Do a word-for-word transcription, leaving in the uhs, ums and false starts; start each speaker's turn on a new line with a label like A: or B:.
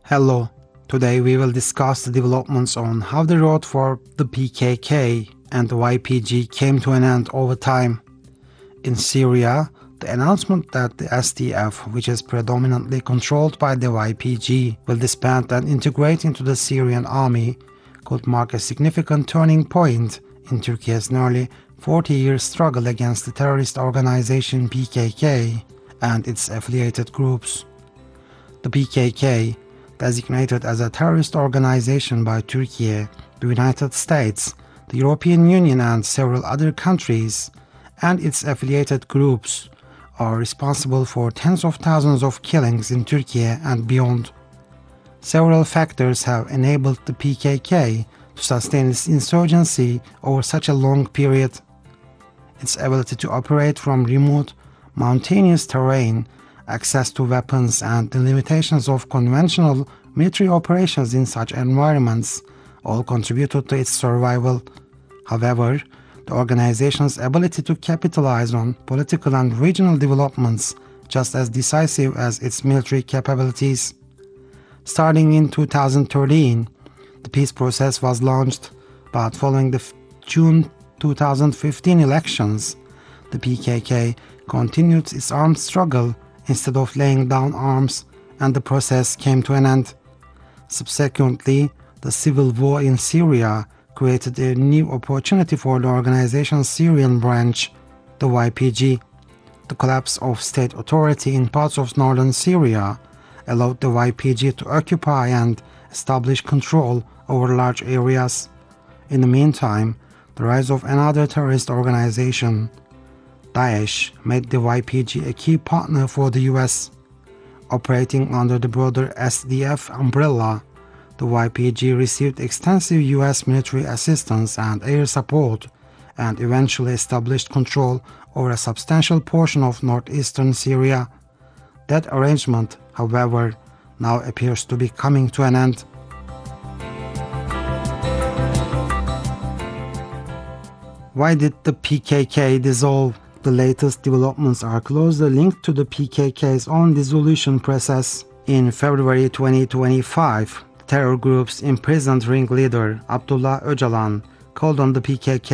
A: Hello, today we will discuss the developments on how the road for the P K K and the Y P G came to an end over time. In Syria, the announcement that the S D F, which is predominantly controlled by the Y P G, will disband and integrate into the Syrian army could mark a significant turning point in Turkey's nearly forty-year struggle against the terrorist organization P K K and its affiliated groups. The P K K, designated as a terrorist organization by Turkey, the United States, the European Union and several other countries, and its affiliated groups, are responsible for tens of thousands of killings in Turkey and beyond. Several factors have enabled the P K K to sustain its insurgency over such a long period. Its ability to operate from remote, mountainous terrain, access to weapons, and the limitations of conventional military operations in such environments all contributed to its survival. However, the organization's ability to capitalize on political and regional developments just as decisive as its military capabilities. Starting in two thousand thirteen, the peace process was launched, but following the June two thousand fifteen elections, the P K K continued its armed struggle instead of laying down arms, and the process came to an end. Subsequently, the civil war in Syria created a new opportunity for the organization's Syrian branch, the Y P G. The collapse of state authority in parts of northern Syria allowed the Y P G to occupy and establish control over large areas. In the meantime, the rise of another terrorist organization, Daesh, made the Y P G a key partner for the U S. Operating under the broader S D F umbrella, the Y P G received extensive U S military assistance and air support, and eventually established control over a substantial portion of northeastern Syria. That arrangement, however, now appears to be coming to an end. Why did the P K K dissolve? The latest developments are closely linked to the P K K's own dissolution process. In February twenty twenty-five, terror group's imprisoned ringleader Abdullah Öcalan called on the P K K